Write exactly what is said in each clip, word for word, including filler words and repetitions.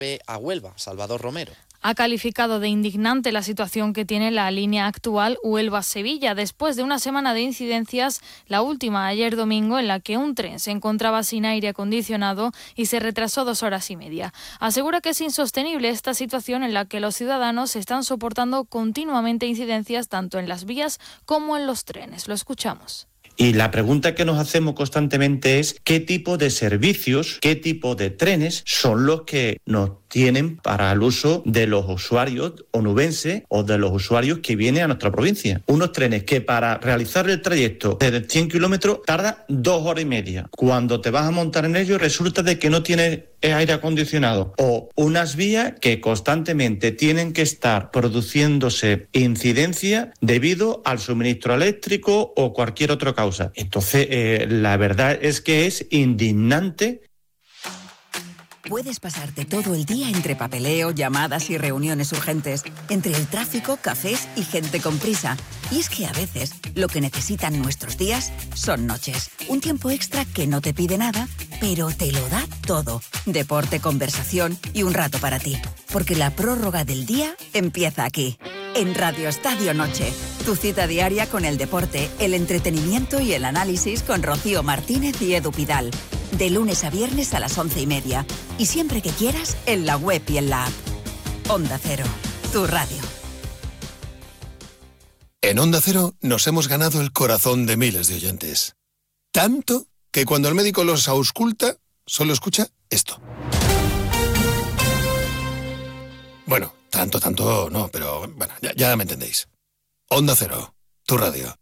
a Huelva, Salvador Romero. Ha calificado de indignante la situación que tiene la línea actual Huelva-Sevilla, después de una semana de incidencias, la última ayer domingo, en la que un tren se encontraba sin aire acondicionado y se retrasó dos horas y media. Asegura que es insostenible esta situación en la que los ciudadanos están soportando continuamente incidencias tanto en las vías como en los trenes. Lo escuchamos. Y la pregunta que nos hacemos constantemente es ¿qué tipo de servicios, qué tipo de trenes son los que nos tienen para el uso de los usuarios onubenses o de los usuarios que vienen a nuestra provincia? Unos trenes que para realizar el trayecto de cien kilómetros tarda dos horas y media. Cuando te vas a montar en ellos resulta de que no tiene aire acondicionado. O unas vías que constantemente tienen que estar produciéndose incidencia debido al suministro eléctrico o cualquier otra causa. Entonces, eh, la verdad es que es indignante. Puedes pasarte todo el día entre papeleo, llamadas y reuniones urgentes, entre el tráfico, cafés y gente con prisa. Y es que a veces lo que necesitan nuestros días son noches. Un tiempo extra que no te pide nada, pero te lo da todo. Deporte, conversación y un rato para ti. Porque la prórroga del día empieza aquí. En Radio Estadio Noche, tu cita diaria con el deporte, el entretenimiento y el análisis con Rocío Martínez y Edu Pidal. De lunes a viernes a las once y media. Y siempre que quieras, en la web y en la app. Onda Cero, tu radio. En Onda Cero nos hemos ganado el corazón de miles de oyentes. Tanto que cuando el médico los ausculta, solo escucha esto. Bueno, tanto, tanto no, pero bueno, ya, ya me entendéis. Onda Cero, tu radio.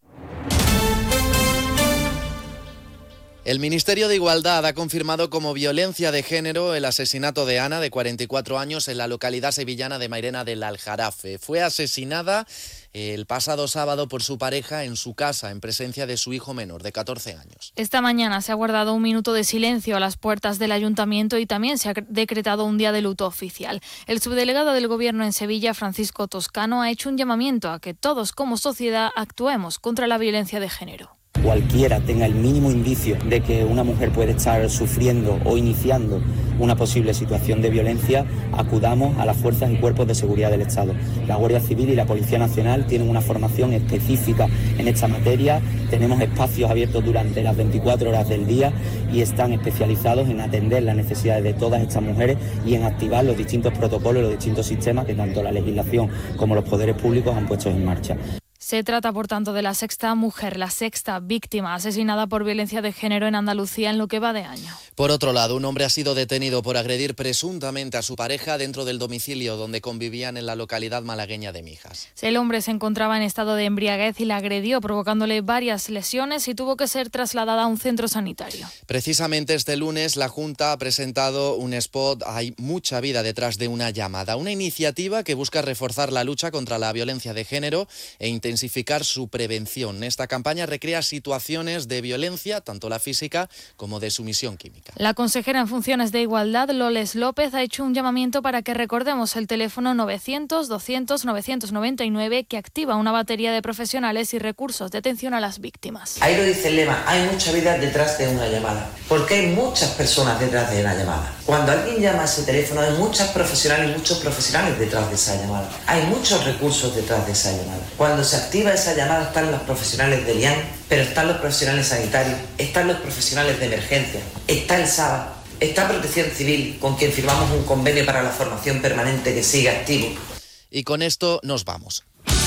El Ministerio de Igualdad ha confirmado como violencia de género el asesinato de Ana, de cuarenta y cuatro años, en la localidad sevillana de Mairena del Aljarafe. Fue asesinada el pasado sábado por su pareja en su casa, en presencia de su hijo menor, de catorce años. Esta mañana se ha guardado un minuto de silencio a las puertas del ayuntamiento y también se ha decretado un día de luto oficial. El subdelegado del Gobierno en Sevilla, Francisco Toscano, ha hecho un llamamiento a que todos como sociedad actuemos contra la violencia de género. Cualquiera tenga el mínimo indicio de que una mujer puede estar sufriendo o iniciando una posible situación de violencia, acudamos a las fuerzas y cuerpos de seguridad del Estado. La Guardia Civil y la Policía Nacional tienen una formación específica en esta materia, tenemos espacios abiertos durante las veinticuatro horas del día y están especializados en atender las necesidades de todas estas mujeres y en activar los distintos protocolos, los distintos sistemas que tanto la legislación como los poderes públicos han puesto en marcha. Se trata, por tanto, de la sexta mujer, la sexta víctima asesinada por violencia de género en Andalucía en lo que va de año. Por otro lado, un hombre ha sido detenido por agredir presuntamente a su pareja dentro del domicilio donde convivían en la localidad malagueña de Mijas. El hombre se encontraba en estado de embriaguez y la agredió, provocándole varias lesiones y tuvo que ser trasladada a un centro sanitario. Precisamente este lunes la Junta ha presentado un spot Hay mucha vida detrás de una llamada, una iniciativa que busca reforzar la lucha contra la violencia de género e intensificar su prevención. Esta campaña recrea situaciones de violencia, tanto la física como de sumisión química. La consejera en funciones de Igualdad, Loles López, ha hecho un llamamiento para que recordemos el teléfono novecientos, doscientos, novecientos noventa y nueve, que activa una batería de profesionales y recursos de atención a las víctimas. Ahí lo dice el lema, hay mucha vida detrás de una llamada, porque hay muchas personas detrás de una llamada. Cuando alguien llama a ese teléfono hay muchas profesionales, muchos profesionales detrás de esa llamada. Hay muchos recursos detrás de esa llamada. Cuando se activa esa llamada están los profesionales del I A N, pero están los profesionales sanitarios, están los profesionales de emergencia, está el S A B A, está Protección Civil, con quien firmamos un convenio para la formación permanente que sigue activo. Y con esto nos vamos.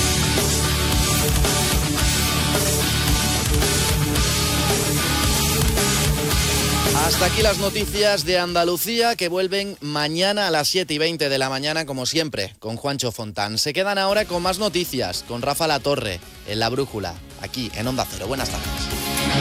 Hasta aquí las noticias de Andalucía, que vuelven mañana a las siete y veinte de la mañana, como siempre, con Juancho Fontán. Se quedan ahora con más noticias, con Rafa Latorre, en La Brújula, aquí en Onda Cero. Buenas tardes.